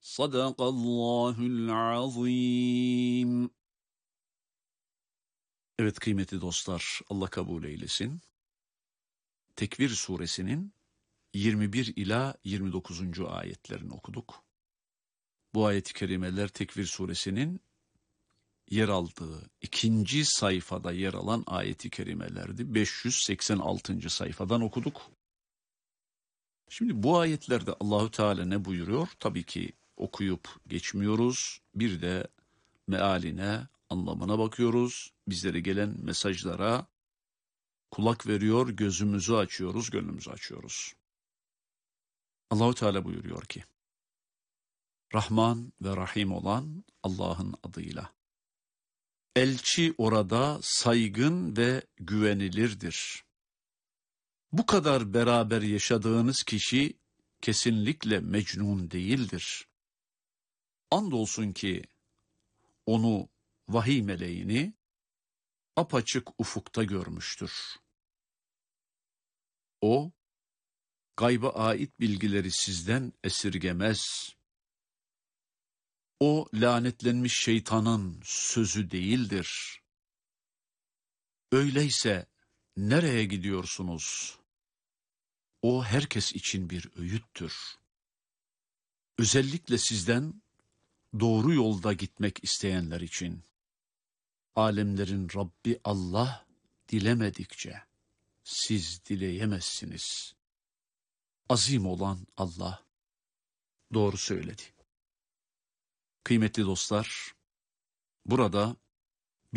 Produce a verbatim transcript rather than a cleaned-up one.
Sadakallahul azim. Evet kıymetli dostlar, Allah kabul eylesin. Tekvir suresinin yirmi bir ila yirmi dokuzuncu ayetlerini okuduk. Bu ayet-i kerimeler Tekvir suresinin yer aldığı ikinci sayfada yer alan ayet-i kerimelerdi. beş yüz seksen altıncı sayfadan okuduk. Şimdi bu ayetlerde Allahü Teala ne buyuruyor? Tabii ki okuyup geçmiyoruz. Bir de mealine, anlamına bakıyoruz. Bizlere gelen mesajlara kulak veriyor, gözümüzü açıyoruz, gönlümüzü açıyoruz. Allahü Teala buyuruyor ki: Rahman ve Rahim olan Allah'ın adıyla. Elçi orada saygın ve güvenilirdir. Bu kadar beraber yaşadığınız kişi kesinlikle mecnun değildir. Andolsun ki onu, vahiy meleğini apaçık ufukta görmüştür. O, gayba ait bilgileri sizden esirgemez. O, lanetlenmiş şeytanın sözü değildir. Öyleyse nereye gidiyorsunuz? O, herkes için bir öğüttür. Özellikle sizden doğru yolda gitmek isteyenler için. Alemlerin Rabbi Allah dilemedikçe siz dileyemezsiniz. Azim olan Allah doğru söyledi. Kıymetli dostlar, burada